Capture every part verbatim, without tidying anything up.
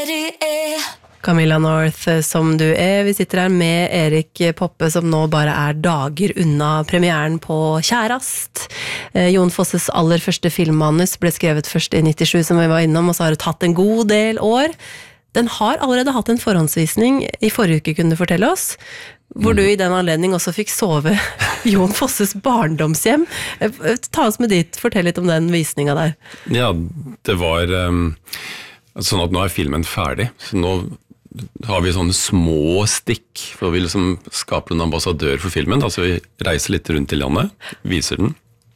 Camilla North, som du er. Vi sitter her med Erik Poppe, som nå bare er dager unna premieren på Kjærast. Eh, Jon Fosses aller første filmmanus ble skrevet først i nittisju, som vi var innom, og så har det tatt en god del år. Den har allerede hatt en forhåndsvisning i forrige uke, kunne du fortelle oss, hvor du i den anledning også fikk sove Jon Fosses barndomshjem. Ta oss med dit, fortell litt om den visningen der. Ja, det var um, sånn at nå er filmen ferdig, så nå har vi sånne små stikk, for vi liksom skaper en ambassadør for filmen, altså vi reiser litt rundt i landet, viser den.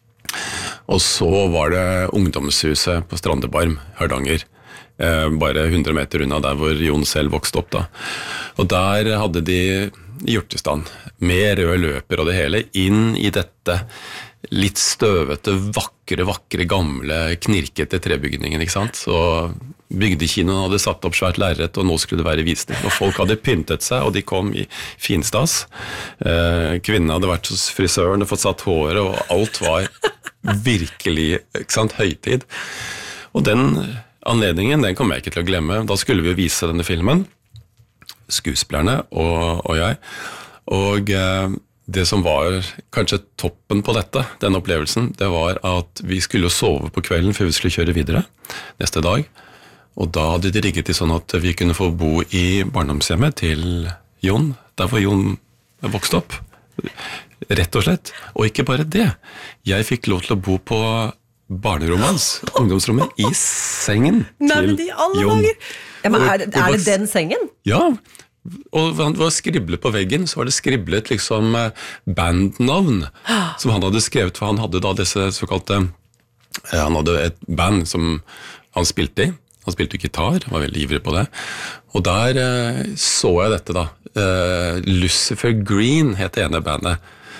Og så var det ungdomshuset på Strandebarm, Hardanger, eh, bare hundre meter unna der hvor Jon selv vokste opp da. Og der hadde de hjortestand, med røde løper og det hele, inn i dette litt støvete, vakre, vakre, gamle, knirkete trebygningen, ikke sant? Så bygdekinoen hadde satt opp svært lerret, og nå skulle det være visning. Og folk hadde pyntet seg, og de kom i finstas. Eh, kvinnen hadde vært hos frisøren og fått satt håret, og alt var virkelig, ikke sant, høytid. Og den anledningen, den kommer jeg ikke til å glemme. Da skulle vi vise denne filmen, skuespillerne og, og jeg. Og eh, det som var kanskje toppen på dette, den opplevelsen, det var at vi skulle sove på kvelden før vi skulle kjøre videre neste dag. Og da hadde de rigget til sånn at vi kunne få bo i barndomshjemmet til Jon, der hvor Jon vokste opp. Rett og slett. Og ikke bare det. Jeg fikk lov til å bo på barnerommet hans, ungdomsrommet, i sengen Nei, til de alle Jon. dager. Ja, men er, er det den sengen? Ja, og han var skriblet på veggen, så var det skriblet liksom bandnavn som han hadde skrevet, for han hadde da disse såkalte, han hadde et band som han spilte i, han spilte gitar, var veldig ivrig på det, og der eh, så jeg dette da, eh, Lucifer Green het det ene bandet,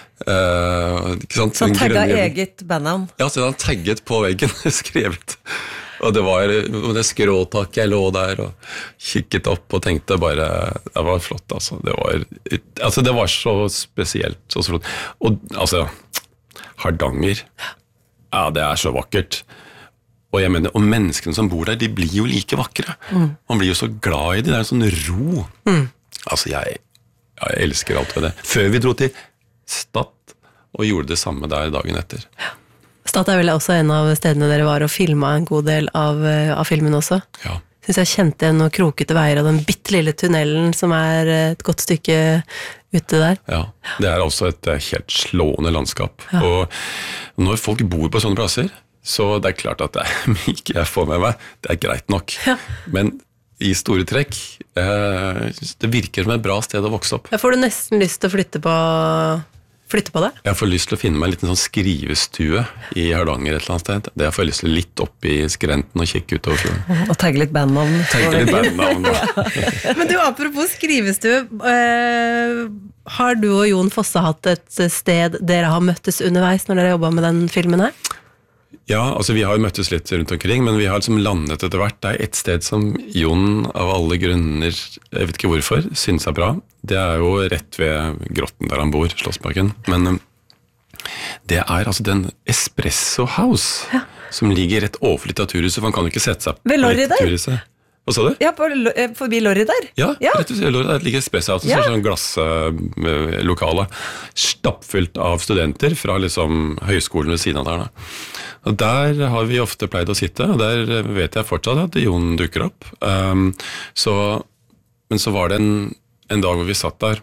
eh, ikke sant? Så han tagget eget bandnavn? Ja, så han tagget på veggen, skrevet. Og det var det skråtaket jeg lå der og kikket opp og tenkte bare, det var flott altså, det var, altså, det var så spesielt, så flott. Og altså, Hardanger, ja, det er så vakkert. Og jeg mener, og menneskene som bor der, de blir jo like vakre. Mm. Man blir jo så glad i det, det er en sånn ro. Mm. Altså, jeg, jeg elsker alt ved det. Før vi dro til Stad og gjorde det samme der dagen etter. Ja. Stad er vel også en av stedene dere var og filmet en god del av, av filmen også. Ja. Synes jeg kjente noen krokete veier og den bittelille tunnelen som er et godt stykke ute der. Ja, det er også et helt slående landskap. Ja. Og når folk bor på sånne plasser, så det er klart at det er mye jeg får med meg. Det er greit nok. Ja. Men i store trekk, eh, det virker som et bra sted å vokse opp. Jeg får du nesten lyst til å flytte på... Flytte på det? Jeg får lyst til å finne meg en liten sånn skrivestue i Hardanger et eller annet sted. Det får jeg lyst til litt opp i skrenten og kikke utover fjorden. Og tagge litt bandnavn. Tagge litt bandnavn, ja. Men du, apropos skrivestue, øh, har du og Jon Fosse hatt et sted dere har møttes underveis når dere jobbet med den filmen her? Ja, altså vi har jo møttes litt rundt omkring, men vi har liksom landet etter hvert. Det er et sted som Jon av alle grunner, jeg vet ikke hvorfor, synes er bra. Det er jo rett ved grotten der han bor, Slottsparken. Men det er altså den Espresso House, ja, som ligger rett overfor Litteraturhuset, for han kan jo ikke sette seg på Litteraturhuset. Hva sa du? Ja, på, forbi Lorry der. Ja, ja. Rett og slett, der ligger Espresso House, ja, sånn glasslokale, stappfullt av studenter fra liksom høyskolen ved siden av der da. Og der har vi ofte pleid å sitte, og der vet jeg fortsatt at Jon dukker opp. Um, så, men så var det en, en dag hvor vi satt der,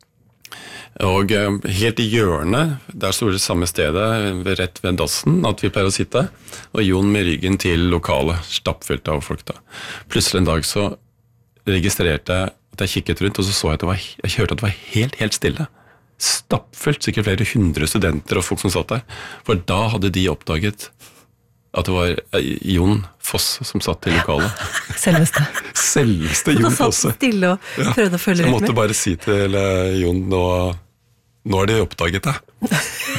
og um, helt i hjørnet, der stod det samme stedet, rett ved dassen, at vi pleier å sitte, og Jon med ryggen til lokalet, stappfullt av folk da. Plutselig en dag så registrerte jeg at jeg kikket rundt, og så så jeg at det var, jeg hørte at det var helt, helt stille. Stappfullt, sikkert flere hundre studenter og folk som satt der. For da hadde de oppdaget at det var Jon Foss som satt i lokalet. Selveste. Selveste Jon Fosse. Da satt stille og prøvde å følge litt med. Jeg måtte bare si til Jon, nå, nå har de oppdaget det.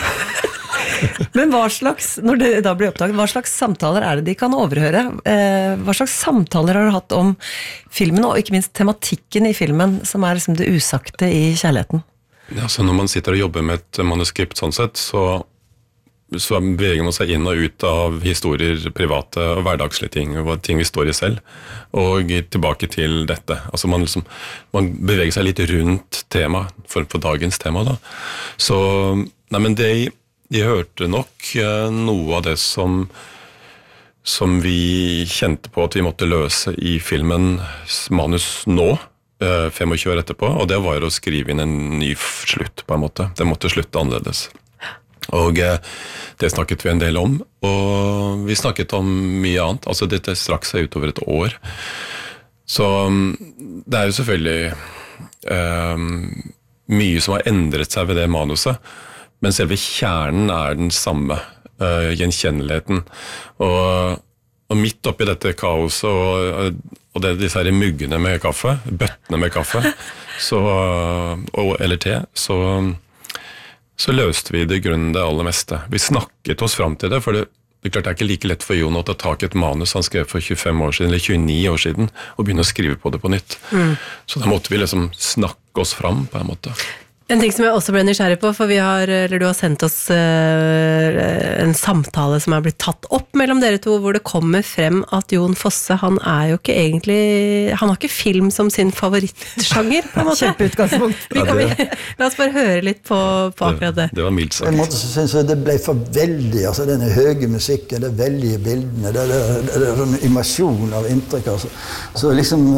Men hva slags, når det da blir oppdaget, hva slags samtaler er det de kan overhøre? Hva slags samtaler har du hatt om filmen, og ikke minst tematikken i filmen, som er liksom det usagte i kjærligheten? Ja, så når man sitter og jobber med et manuskript sånn sett, så så beveger man seg inn og ut av historier, private og hverdagslige ting, og ting vi står i selv, og tilbake til dette. Altså man, liksom, man beveger seg litt rundt tema, for, for dagens tema da. Så, nei, men det, de hørte nok eh, noe av det som, som vi kjente på at vi måtte løse i filmens manus nå, eh, tjuefem år etterpå, og det var å skrive inn en ny slutt på en måte. Det måtte slutte annerledes. Og eh, det snakket vi en del om, og vi snakket om mye annet. Altså dette strakk seg utover et år. Så det er jo selvfølgelig eh, mye som har endret seg ved det manuset, men selve kjernen er den samme, eh, gjenkjenneligheten. Og, og midt oppi dette kaoset, og, og det, disse her muggene med kaffe, bøttene med kaffe, så, og, eller te, så... så løste vi det grunnen det aller meste. Vi snakket oss fram til det, for det, det, er klart det er ikke like lett for Jon å ta tak i et manus han skrev for tjuefem år siden, eller tjueni år siden, og begynne å skrive på det på nytt. Mm. Så da måtte vi liksom snakke oss fram på en måte. En ting som jeg også ble nysgjerrig på, for vi har, eller du har sendt oss uh, en samtale som er blitt tatt opp mellom dere to, hvor det kommer frem at Jon Fosse, han er jo ikke egentlig, han har ikke film som sin favorittsjanger, på en måte. Kjempeutgangspunkt. Vi kan, vi, la oss bare høre litt på, på akkurat det. Det, det var mildt sagt. På en måte så synes jeg det ble for veldig, altså denne høye musikken, det veldige bildene, det, det, det, det er sånn invasjon av inntrykk, altså. Så liksom...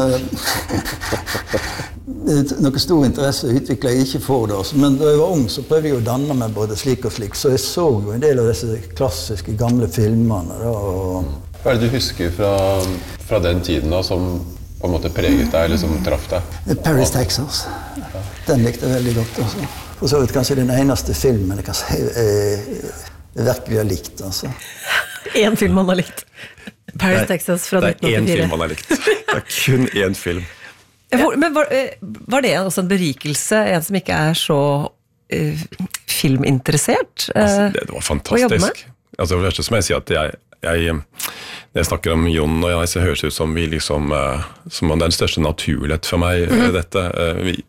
noe stor interesse utviklet jeg ikke for det, altså. Men da jeg var ung så prøvde jeg å danne meg både slik og slik, så jeg så jo en del av disse klassiske gamle filmene da, og... Hva er det du husker fra, fra den tiden da, som på en måte preget deg, eller som traff deg? Paris, Texas. Den likte jeg veldig godt, altså. For så vidt kanskje den eneste filmen jeg kan si jeg, jeg virkelig har likt, altså. En film man har likt. Paris, Texas fra nitten åttifire. Det er én film man har likt. Det er kun én film. Men var, var det også en berikelse, en som ikke er så uh, filminteressert? Uh, altså, det, det var fantastisk. Altså, det første som jeg sier at jeg, jeg, når jeg snakker om Jon og jeg, så høres det ut som vi liksom, uh, som det er den største naturlighet for meg, mm-hmm. dette. Uh, vi,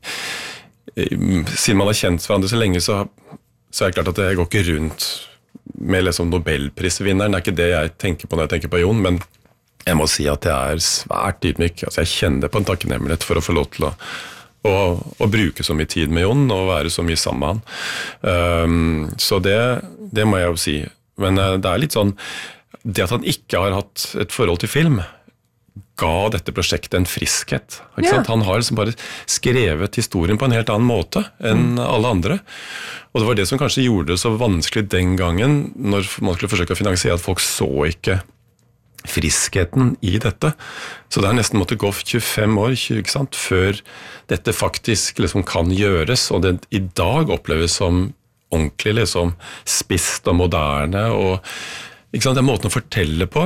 uh, siden man har kjent hverandre så lenge, så, så er det klart at jeg går ikke rundt med liksom Nobelprisvinneren. Det er ikke det jeg tenker på når jeg tenker på Jon, men jeg må si at jeg er svært ydmyk. Altså, jeg kjenner på en takknemlighet for å få lov til å, å, å bruke så mye tid med Jon og være så mye sammen med han. Um, så det, det må jeg jo si. Men uh, det er litt sånn, det at han ikke har hatt et forhold til film, ga dette prosjektet en friskhet. Ikke sant? Ja. Han har liksom bare skrevet historien på en helt annen måte enn mm. alle andre. Og det var det som kanskje gjorde det så vanskelig den gangen, når man skulle forsøke å finansiere at folk så ikke friskheten i dette. Så det har nesten måttet gå tjuefem år ikke sant, før dette faktisk liksom kan gjøres, og det i dag oppleves som ordentlig liksom, spist og moderne, og ikke sant, det er måten å fortelle på.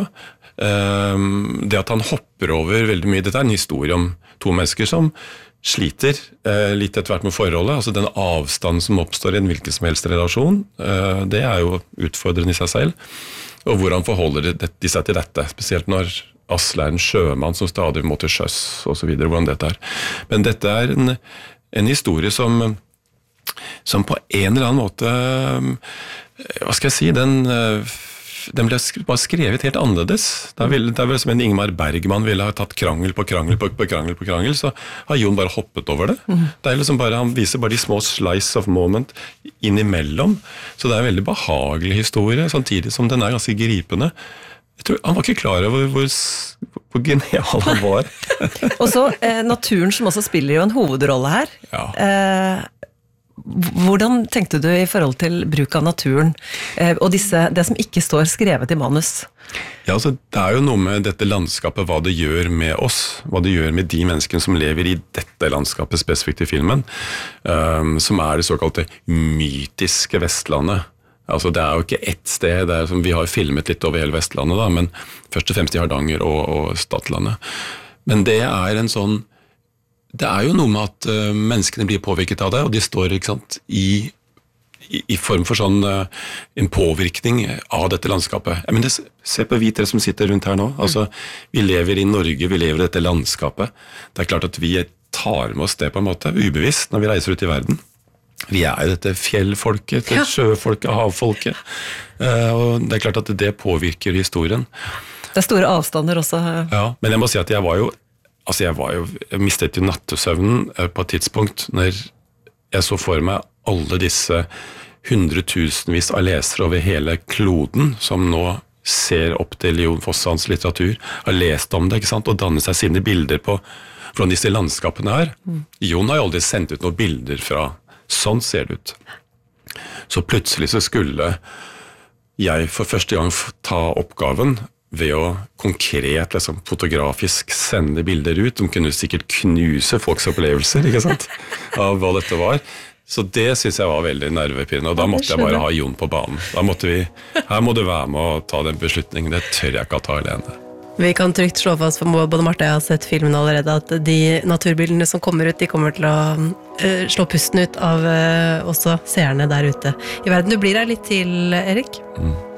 Um, det at han hopper over veldig mye, dette er en historie om to mennesker som sliter uh, litt etter hvert med forholdet, altså den avstand som oppstår i en hvilken som helst relasjon, uh, det er jo utfordrende i seg selv. Og hvordan forholder de seg til dette, spesielt når Asle er en sjømann som stadig må til sjøs, og så videre, hvordan dette er. Men dette er en, en historie som, som på en eller annen måte, hva skal jeg si, den, den ble bare skrevet helt annerledes. Det er vel, det er vel som en Ingmar Bergman ville ha tatt krangel på krangel på, på krangel på krangel, så har Jon bare hoppet over det. Mm. Det er liksom bare, han viser bare de små slice of moment innimellom, så det er en veldig behagelig historie, samtidig som den er ganske gripende. Jeg tror, han var ikke klar over hvor, hvor genial han var. Og så eh, naturen som også spiller jo en hovedrolle her. Ja. Eh, Hvordan tenkte du i forhold til bruk av naturen eh, og disse, det som ikke står skrevet i manus? Ja, altså, det er jo noe med dette landskapet, hva det gjør med oss, hva det gjør med de menneskene som lever i dette landskapet spesifikt i filmen, um, som er det såkalte mytiske Vestlandet. Altså, det er jo ikke ett sted, det er som, vi har filmet litt over hele Vestlandet, da, men først og fremst i Hardanger og, og Stadlandet. Men det er en sånn Det er jo noe med at uh, menneskene blir påvirket av det, og de står ikke sant, i, i, i form for sånn, uh, en påvirkning av dette landskapet. Jeg mener, se på vi tre som sitter rundt her nå. Altså, vi lever i Norge, vi lever i dette landskapet. Det er klart at vi tar med oss det på en måte, ubevisst, når vi reiser ut i verden. vi er jo dette fjellfolket, dette sjøfolket, havfolket. Uh, og det er klart at det påvirker historien. Det er store avstander også. Ja, men jeg må si at jeg var jo, altså jeg var jo, jeg mistet jo nattesøvnen uh, på et tidspunkt når jeg så for meg alle disse hundretusenvis av lesere over hele kloden som nå ser opp til Jon Fosse-hans litteratur, har lest om det, ikke sant, og dannet seg sine bilder på hvordan disse landskapene er. Mm. Jon har jo aldri sendt ut noen bilder fra, sånn ser det ut. Så plutselig så skulle jeg for første gang ta oppgaven ved å konkret, liksom, fotografisk sende bilder ut. De kunne sikkert knuse folks opplevelser, ikke sant, av hva dette var. Så det synes jeg var veldig nervepirrende, og da måtte jeg bare ha Jon på banen. Da måtte vi, her må du være med å ta den beslutningen, det tør jeg ikke å ta alene. Vi kan trygt slå fast, for både Marte og jeg har sett filmen allerede, at de naturbildene som kommer ut, de kommer til å uh, slå pusten ut av uh, også seerne der ute i verden. Du blir her litt til, Erik? Mm.